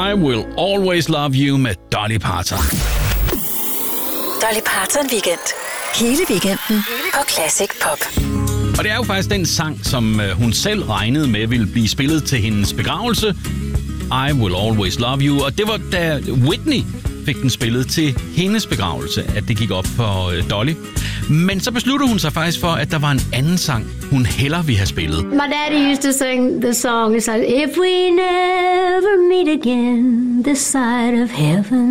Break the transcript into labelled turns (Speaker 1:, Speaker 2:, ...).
Speaker 1: I Will Always Love You med Dolly Parton.
Speaker 2: Dolly Parton Weekend. Hele weekenden på Classic Pop.
Speaker 1: Og det er jo faktisk den sang, som hun selv regnede med ville blive spillet til hendes begravelse. I Will Always Love You. Og det var da Whitney fik den spillet til hendes begravelse, at det gik op for Dolly. Men så besluttede hun sig faktisk for, at der var en anden sang, hun hellere ville have spillet.
Speaker 3: My daddy used to sing the song. It's like, if we never meet again this side of heaven.